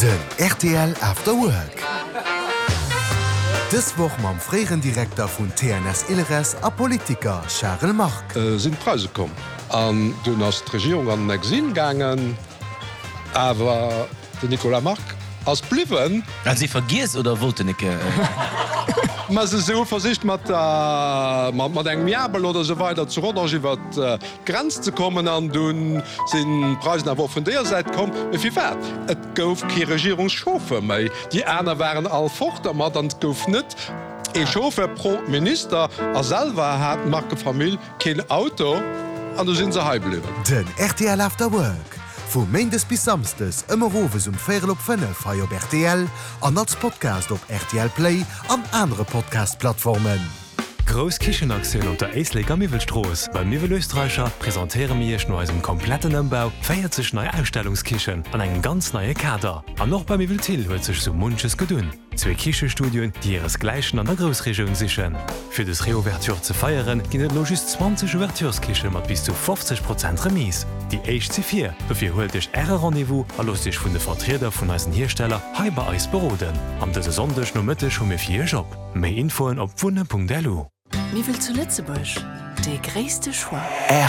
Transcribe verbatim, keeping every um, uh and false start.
Den R T L After Work. Dis woch mam fréieren Direktor vun T N S Ilres a Politiker Charles Marc. Äh, sind Preise kom. An du hast d Regierung an den Exil gangen, aber de Nicolas Marc als bliwen. Als sie vergiss oder wollte Nicke? Äh... Ma se so versicht mat äh, mat eng Mabel oder so weiter zu iwwer äh, Grenz zu kommen an dun sinn Preisen a wo vun der seit kom wie fährt. Et gouf ki Regierungschofe méi. Die Äner waren all fort, mat dann gouf net. E Schofe pro Minister aselwer hat Markefamill kein Auto an du sinn se hebliwen. Den R T L After Work. Vu Mendes bis samstes ëmmer Rowes um vier op fünf feier op R T L, an als Podcast op R T L Play an andere Podcast-Plattformen. Gros Kichenaktiun op der Eisleg am Miwelstroos. Beim Miwelösterreicher präsentéiere mirch no eisem kompletten Ëmbau feiert sech neue Ausstellungskichen an eng ganz neue Kader. An noch beim Miweltil huet sech so munches gedun. Zwei Kichestudien, die ihres Gleichen an der Großregion sichern. Für das Reouverture zu feiern, ginnet noch just zwanzig Ouvertureskichen mit bis zu fünfzig Prozent Remise. Die H C vier, dafür holt dich eure Rendezvous und lasst dich von den Vertretern von unseren Herstellern hier bei uns beraten. Am dieser Sonntag noch Mittag schon mit vier Job. Mehr Infos auf wunde punkt l u. Wie will zu Lützeburg? Der größte Schwung. R